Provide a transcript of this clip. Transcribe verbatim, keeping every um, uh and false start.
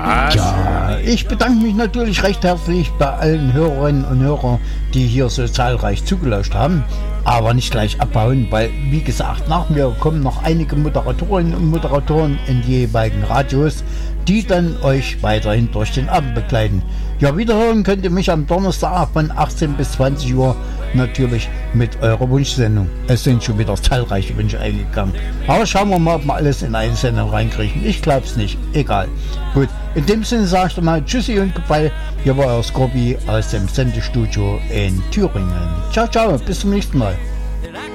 Was? Ja, ich bedanke mich natürlich recht herzlich bei allen Hörerinnen und Hörern, die hier so zahlreich zugelauscht haben. Aber nicht gleich abhauen, weil, wie gesagt, nach mir kommen noch einige Moderatorinnen und Moderatoren in die jeweiligen Radios, die dann euch weiterhin durch den Abend begleiten. Ja, wiederhören könnt ihr mich am Donnerstag von achtzehn bis zwanzig Uhr natürlich mit eurer Wunschsendung. Es sind schon wieder zahlreiche Wünsche eingegangen. Aber schauen wir mal, ob wir alles in eine Sendung reinkriegen. Ich glaube es nicht. Egal. Gut, in dem Sinne sage ich mal Tschüssi und Goodbye. Hier war euer Scorpi aus dem Sendestudio in Thüringen. Ciao, ciao. Bis zum nächsten Mal.